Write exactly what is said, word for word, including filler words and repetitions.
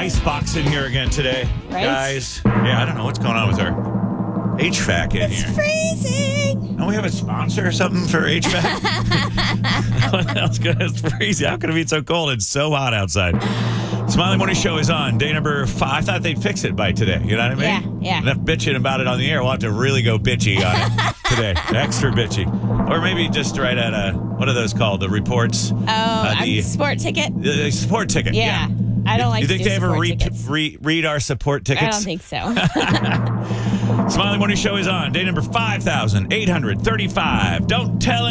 icebox in here again today, Right? guys. Yeah, I don't know what's going on with our H V A C in It's here. freezing. Don't we have a sponsor or something for H V A C? What else good? It's freezing. How can it be so cold? It's so hot outside. Smiley Morning Show is on. Day number five. I thought they'd fix it by today. You know what I mean? Yeah, yeah. Enough bitching about it on the air. We'll have to really go bitchy on it today. Extra bitchy. Or maybe just write out a, what are those called? The reports? Oh, Uh, the- a sport ticket? The support ticket. Yeah. I don't like You to think do they ever support read, tickets. re- read our support tickets? I don't think so. Smiley Morning Show is on. Day number five thousand eight hundred thirty-five. Don't tell